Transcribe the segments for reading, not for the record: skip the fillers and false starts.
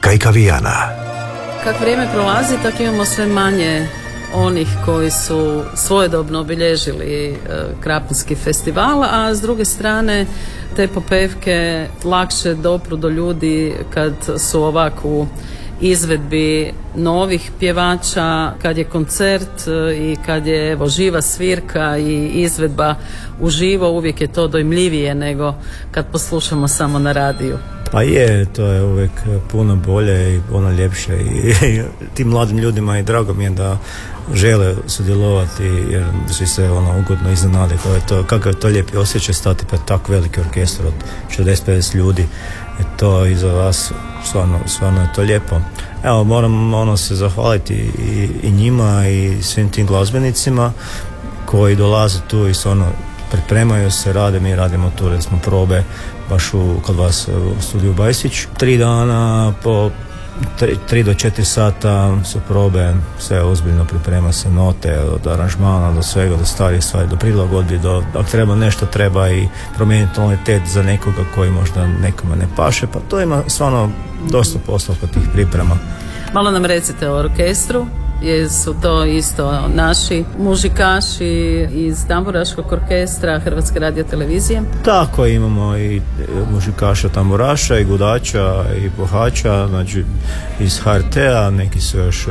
Kajka Vijana. Kako vrijeme prolazi, tako imamo sve manje onih koji su svojedobno obilježili Krapinski festival, a s druge strane te popevke lakše dopru do ljudi kad su ovako u izvedbi novih pjevača, kad je koncert i kad je evo živa svirka i izvedba uživo, uvijek je to dojmljivije nego kad poslušamo samo na radiju. Pa je, to je uvijek puno bolje i puno ljepše i tim mladim ljudima i drago mi je da žele sudjelovati jer svi se ugodno iznenade kakav je to lijepi osjećaj stati pred tako veliki orkestar od 60-50 ljudi. To i za vas stvarno je to lijepo. Evo, moram se zahvaliti i njima i svim tim glazbenicima koji dolaze tu i pripremaju se, mi radimo tu recimo probe baš kod vas u studiju Bajsić. 3 dana po 3 do 4 sata su probe, sve ozbiljno priprema se, note od aranžmana do svega, do starih stvari, do prilagodbi, ako treba nešto treba i promijeniti tonalitet za nekoga koji možda nekome ne paše, pa to ima stvarno dosta posla kod tih priprema. Malo nam recite o orkestru. Jesu to isto naši muzikaši iz tamburaškog orkestra Hrvatske radiotelevizije? Tako, imamo i muzikaša tamburaša i gudača i puhača, znači iz HRT-a, neki su još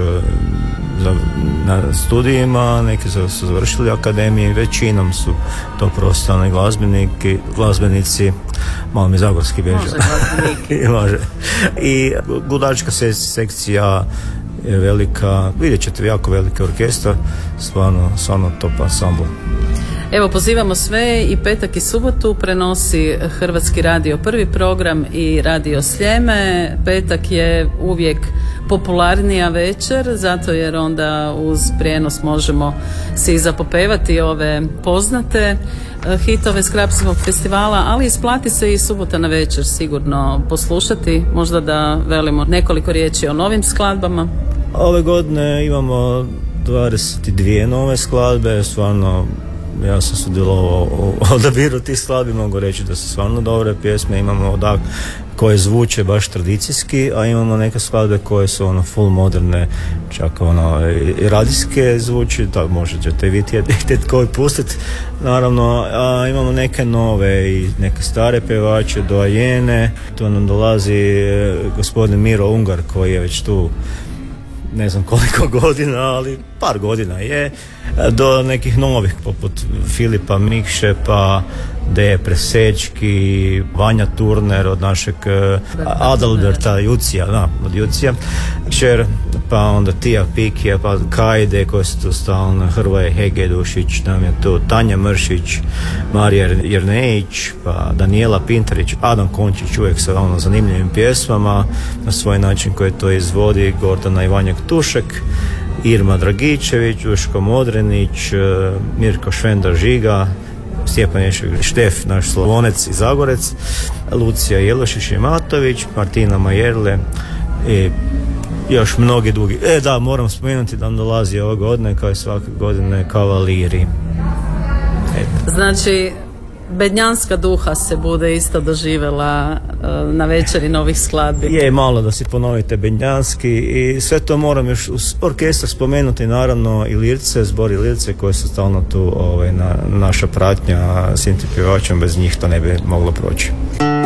na studijima, neki su završili akademije, većinom su to profesionalni glazbenici, malo mi zagorski beže. Može. I gudačka sekcija je velika, vidjet ćete jako veliki orkestar, stvarno top ansambl. Evo, pozivamo sve, i petak i subotu prenosi Hrvatski radio prvi program i Radio Sljeme. Petak je uvijek popularnija večer, zato jer onda uz prijenos možemo si zapopevati ove poznate hitove s Krapinskog festivala, ali isplati se i subota na večer sigurno poslušati, možda da velimo nekoliko riječi o novim skladbama. Ove godine imamo 22 nove skladbe, stvarno ja sam sudjelovao u odabiru tih skladbi, mogu reći da su stvarno dobre pjesme, imamo koje zvuče baš tradicijski, a imamo neke skladbe koje su full moderne, čak i radijske zvuči, tako možete i vi koji pustiti, naravno, a imamo neke nove i neke stare pevače, doajene, tu nam dolazi gospodin Miro Ungar koji je već tu ne znam koliko godina, ali par godina je, do nekih novih poput Filipa Mikše, pa Deje Presečki, Vanja Turner od našeg Adalberta Jucija, od Jucija, kćer, pa onda Tija Pikija, pa Kajde koji su tu stalno, Hrvoje Hegedušić, nam je tu Tanja Mršić, Marija Jernejić, pa Danijela Pintarić, Adam Končić uvijek sa zanimljivim pjesmama na svoj način koji to izvodi, Gordana Ivanjak Tušek, Irma Dragičević, Duško Modrenić, Mirko Švendar Žiga, Stjepan Ješek Štef, naš Slavonec i Zagorec, Lucija Jelošić i Matović, Martina Majerle i još mnogi drugi. Moram spomenuti da nam dolazi ove godine, kao i svake godine, Kavaliri. Znači, bednjanska duha se bude isto doživjela na večeri novih skladbi. Je, malo da si ponovite bednjanski i sve to moram još uz orkestar spomenuti, naravno i lirce, zbor i lirce koje su stalno tu naša pratnja, svim tim pjevačima, bez njih to ne bi moglo proći.